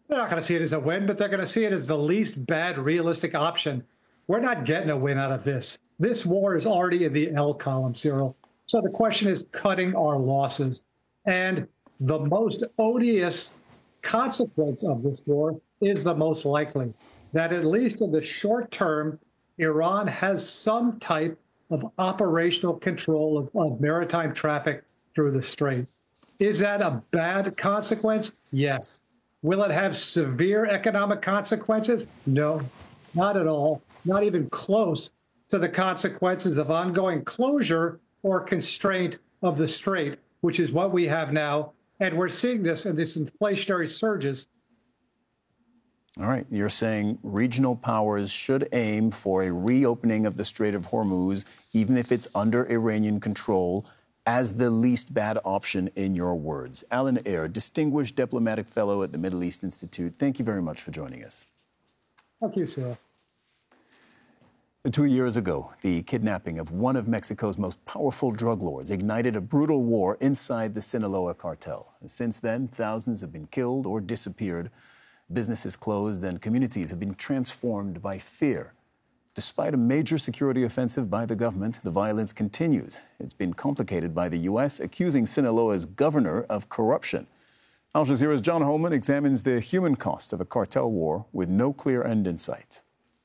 They're not going to see it as a win, but they're going to see it as the least bad realistic option. We're not getting a win out of this. This war is already in the L column, Cyril. So the question is cutting our losses. And the most odious consequence of this war is the most likely that, at least in the short term, Iran has some type of operational control of maritime traffic through the strait. Is that a bad consequence? Yes. Will it have severe economic consequences? No, not at all. Not even close to the consequences of ongoing closure or constraint of the strait, which is what we have now. And we're seeing this in these inflationary surges. All right, you're saying regional powers should aim for a reopening of the Strait of Hormuz, even if it's under Iranian control, as the least bad option, in your words. Alan Eyre, Distinguished Diplomatic Fellow at the Middle East Institute, thank you very much for joining us. Thank you, Cyril. 2 years ago, the kidnapping of one of Mexico's most powerful drug lords ignited a brutal war inside the Sinaloa cartel. And since then, thousands have been killed or disappeared. Businesses closed and communities have been transformed by fear. Despite a major security offensive by the government, the violence continues. It's been complicated by the U.S. accusing Sinaloa's governor of corruption. Al Jazeera's John Holman examines the human cost of a cartel war with no clear end in sight.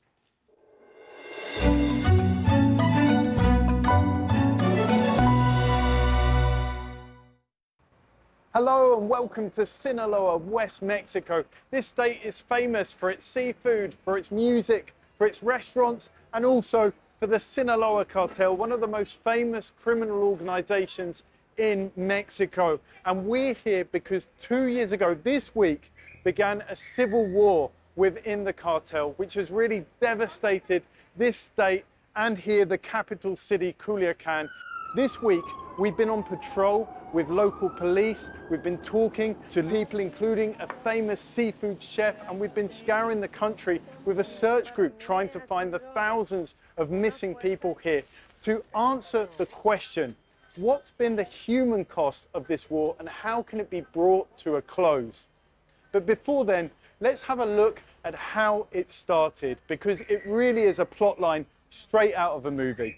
Hello and welcome to Sinaloa, West Mexico. This state is famous for its seafood, for its music, for its restaurants, and also for the Sinaloa cartel, one of the most famous criminal organizations in Mexico. And we're here because 2 years ago, this week, began a civil war within the cartel, which has really devastated this state and here the capital city, Culiacan. This week, we've been on patrol with local police. We've been talking to people, including a famous seafood chef, and we've been scouring the country with a search group trying to find the thousands of missing people here. To answer the question, what's been the human cost of this war and how can it be brought to a close? But before then, let's have a look at how it started, because it really is a plotline straight out of a movie.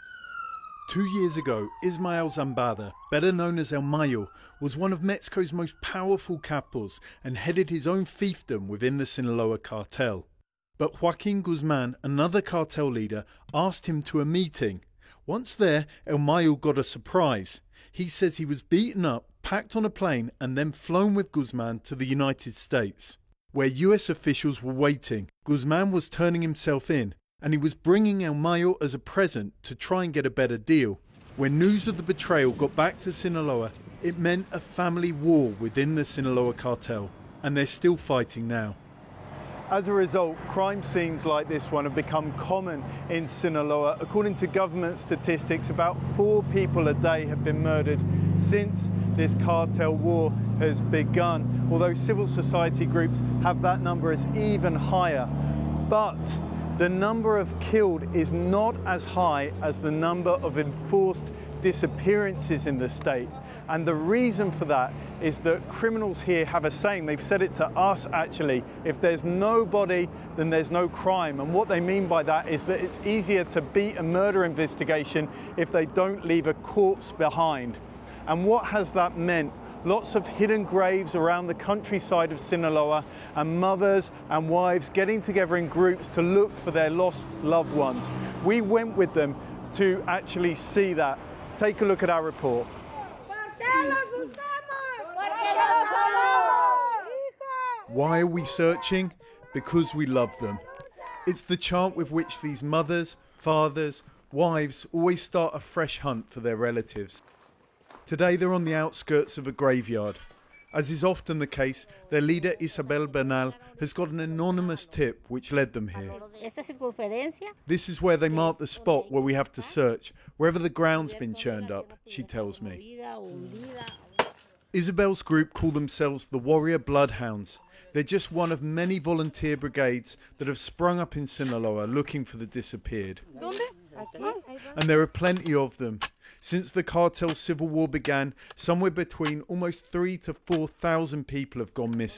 2 years ago, Ismael Zambada, better known as El Mayo, was one of Mexico's most powerful capos and headed his own fiefdom within the Sinaloa cartel. But Joaquin Guzman, another cartel leader, asked him to a meeting. Once there, El Mayo got a surprise. He says he was beaten up, packed on a plane and then flown with Guzman to the United States, where US officials were waiting. Guzman was turning himself in, and he was bringing El Mayo as a present to try and get a better deal. When news of the betrayal got back to Sinaloa, it meant a family war within the Sinaloa cartel, and they're still fighting now. As a result, crime scenes like this one have become common in Sinaloa. According to government statistics, about 4 people a day have been murdered since this cartel war has begun, although civil society groups have that number as even higher. But the number of killed is not as high as the number of enforced disappearances in the state. And the reason for that is that criminals here have a saying, they've said it to us actually, if there's nobody, then there's no crime. And what they mean by that is that it's easier to beat a murder investigation if they don't leave a corpse behind. And what has that meant? Lots of hidden graves around the countryside of Sinaloa, and mothers and wives getting together in groups to look for their lost loved ones. We went with them to actually see that. Take a look at our report. Why are we searching? Because we love them. It's the chant with which these mothers, fathers, wives always start a fresh hunt for their relatives. Today they're on the outskirts of a graveyard. As is often the case, their leader Isabel Bernal has got an anonymous tip which led them here. This is where they mark the spot where we have to search, wherever the ground's been churned up, she tells me. Isabel's group call themselves the Warrior Bloodhounds. They're just one of many volunteer brigades that have sprung up in Sinaloa looking for the disappeared. And there are plenty of them. Since the cartel civil war began, somewhere between almost 3,000 to 4,000 people have gone missing.